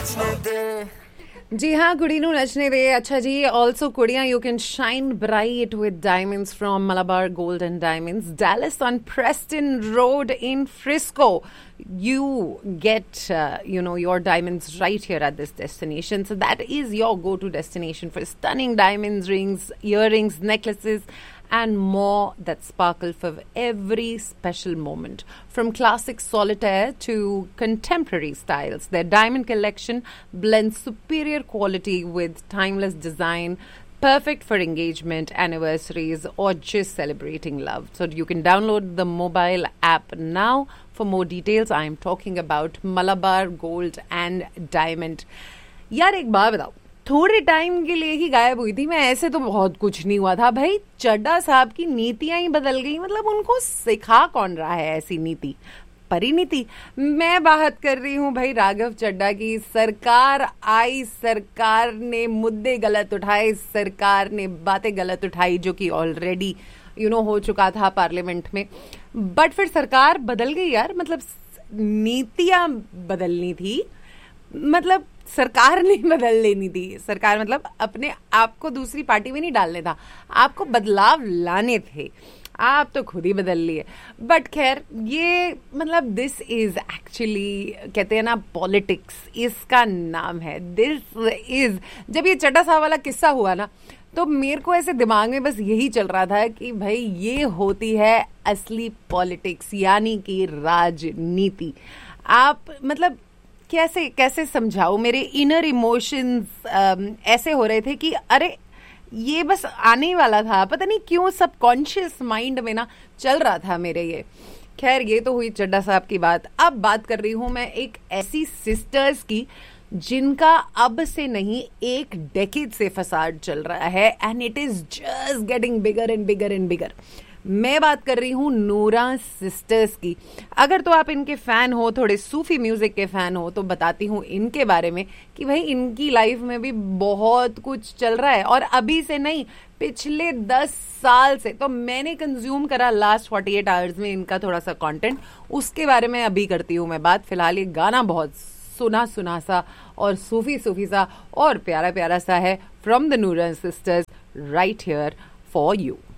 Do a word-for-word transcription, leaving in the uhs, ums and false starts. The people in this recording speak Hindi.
जी हाँ, कुड़ी नू नचने दे. अच्छा जी, also कुड़ियाँ, you can shine bright with diamonds from Malabar Gold and Diamonds, Dallas on Preston Road in Frisco. You get, uh, you know, your diamonds right here at this destination. So that is your go-to destination for stunning diamonds, rings, earrings, necklaces, and more that sparkle for every special moment. From classic solitaire to contemporary styles, their diamond collection blends superior quality with timeless design, perfect for engagement, anniversaries, or just celebrating love. So you can download the mobile app now. For more details, I am talking about Malabar Gold and Diamond. यार एक बात बताओ, थोड़े टाइम के लिए ही गायब हुई थी मैं, ऐसे तो बहुत कुछ नहीं हुआ था भाई. चड्ढा साहब की नीतियां ही बदल गई. मतलब उनको सिखा कौन रहा है ऐसी नीति, परिनीति. मैं बात कर रही हूँ भाई राघव चड्ढा की. सरकार आई, सरकार ने मुद्दे गलत उठाए, सरकार ने बातें गलत उठाई, जो कि ऑलरेडी यू नो हो चुका था पार्लियामेंट में. बट फिर सरकार बदल गई यार. मतलब नीतियां बदलनी थी, मतलब सरकार नहीं बदल लेनी थी. सरकार मतलब अपने आप को दूसरी पार्टी में नहीं डालने था, आपको बदलाव लाने थे. आप तो खुद ही बदल लिए. बट खैर, ये मतलब दिस इज एक्चुअली, कहते हैं ना, पॉलिटिक्स, इसका नाम है. दिस इज, जब ये चड्ढा साहब वाला किस्सा हुआ ना, तो मेरे को ऐसे दिमाग में बस यही चल रहा था कि भाई ये होती है असली पॉलिटिक्स, यानी कि राजनीति. आप मतलब कैसे कैसे समझाओ, मेरे इनर इमोशंस ऐसे हो रहे थे कि अरे ये बस आने ही वाला था. पता नहीं क्यों सबकॉन्शियस माइंड में ना चल रहा था मेरे ये. खैर, ये तो हुई चड्ढा साहब की बात. अब बात कर रही हूं मैं एक ऐसी सिस्टर्स की जिनका अब से नहीं एक डेकेड से फसाद चल रहा है, and it is just getting bigger and bigger and bigger. मैं बात कर रही हूँ नूरा सिस्टर्स की. अगर तो आप इनके फैन हो, थोड़े सूफी म्यूजिक के फैन हो, तो बताती हूँ इनके बारे में कि भाई इनकी लाइफ में भी बहुत कुछ चल रहा है, और अभी से नहीं, पिछले दस साल से. तो मैंने कंज्यूम करा लास्ट फोर्टी एट आवर्स में इनका थोड़ा सा कंटेंट, उसके बारे में अभी करती हूँ मैं बात. फिलहाल ये गाना बहुत सुना सुना सा और सूफी सूफी सा और प्यारा प्यारा सा है, फ्रॉम द नूरा sisters, right here for you.